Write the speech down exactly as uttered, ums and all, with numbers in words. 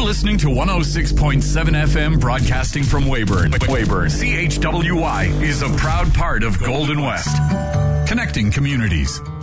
listening to one oh six point seven F M broadcasting from Weyburn. Weyburn, C H W Y, is a proud part of Golden West. Connecting communities.